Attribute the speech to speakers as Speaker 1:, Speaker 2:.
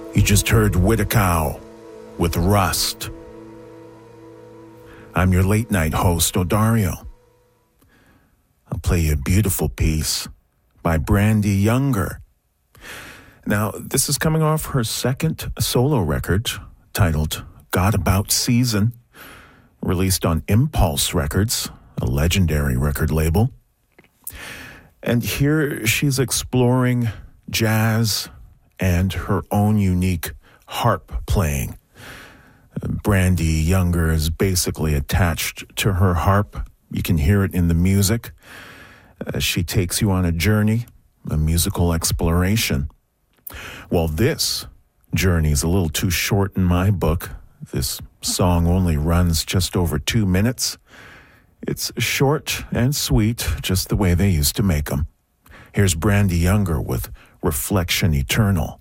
Speaker 1: You just heard Whitacow with Rust. I'm your late night host, Odario. I'll play you a beautiful piece by Brandy Younger. Now, this is coming off her second solo record titled God About Season, released on Impulse Records, a legendary record label. And here she's exploring jazz and her own unique harp playing. Brandy Younger is basically attached to her harp. You can hear it in the music. She takes you on a journey, a musical exploration. Well, this journey is a little too short in my book. This song only runs just over 2 minutes. It's short and sweet, just the way they used to make them. Here's Brandy Younger with Reflection Eternal.